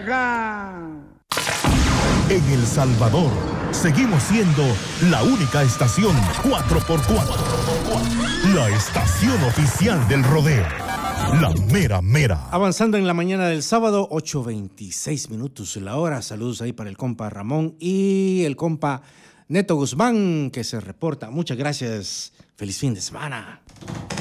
vieja. En El Salvador, seguimos siendo la única estación 4x4. La estación oficial del rodeo. La mera mera. Avanzando en la mañana del sábado, 8:26 minutos la hora. Saludos ahí para el compa Ramón y el compa Neto Guzmán, que se reporta. Muchas gracias. Feliz fin de semana.